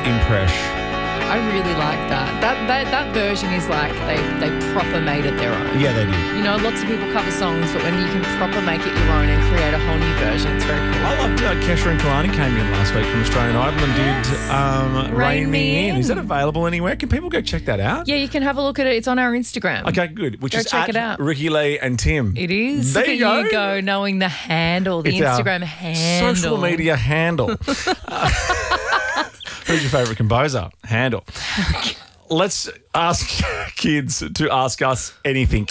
impression. I really like that. That version is like they proper made it their own. Yeah, they did. You know, lots of people cover songs, but when you can proper make it your own and create a whole new version, it's very cool. I loved Kesha and Kalani came in last week from Australian Idol and did Rain Me In. Is that available anywhere? Can people go check that out? Yeah, you can have a look at it. It's on our Instagram. Okay, good. Which Go is check at it out. Ricky Lee and Tim. It is. There Look you at go. you go, knowing the handle, the It's our Instagram handle. Social media handle. Who's your favourite composer? Handle. Let's ask kids to ask us anything.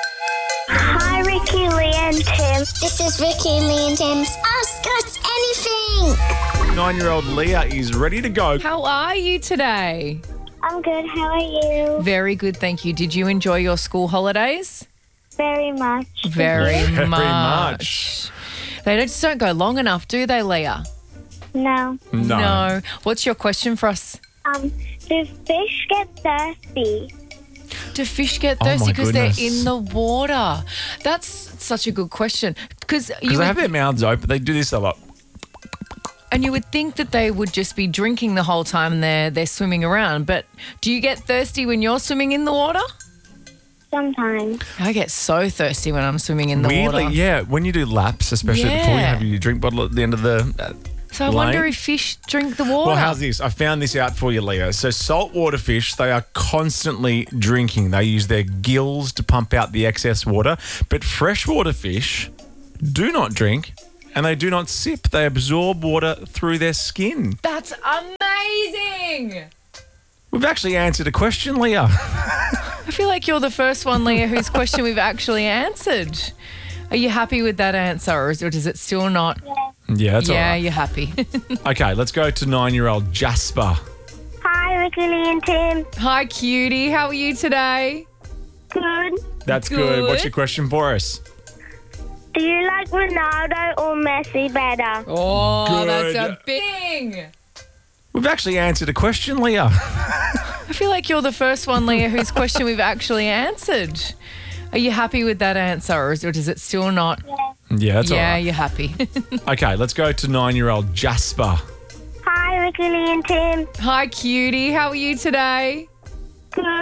Hi, Ricky, Lee, and Tim. This is Ricky, Lee, and Tim's Ask Us Anything. 9-year-old Leah is ready to go. How are you today? I'm good. How are you? Very good, thank you. Did you enjoy your school holidays? Very much. Very Very much. They just don't go long enough, do they, Leah? No. No. What's your question for us? Do fish get thirsty? Do fish get Oh, my thirsty because they're goodness. in the water? That's such a good question. Because Because they have their mouths open. They do this a lot. and you would think that they would just be drinking the whole time they're swimming around. But do you get thirsty when you're swimming in the water? Sometimes. I get so thirsty when I'm swimming in the Weirdly, water. yeah. When you do laps, especially before you Yeah. have your drink bottle at the end of the So I lane. wonder if fish drink the water. Well, how's this? I found this out for you, Leah. So saltwater fish, they are constantly drinking. They use their gills to pump out the excess water. But freshwater fish do not drink and they do not sip. They absorb water through their skin. That's amazing. We've actually answered a question, Leah. I feel like you're the first one, Leah, whose question we've actually answered. Are you happy with that answer, or does it still not? Yeah, that's all Yeah, right. you're happy. Okay, let's go to 9-year-old Jasper. Hi, Ricky, Lee, and Tim. Hi, cutie. How are you today? Good. That's good. Good. What's your question for us? Do you like Ronaldo or Messi better? Oh, Good. that's a big thing. We've actually answered a question, Leah. I feel like you're the first one, Leah, whose question we've actually answered. Are you happy with that answer, or does it still not? Yeah, that's all Yeah, right. you're happy. Okay, let's go to 9-year-old Jasper. Hi, Ricky, Lee, and Tim. Hi, cutie. How are you today? Good.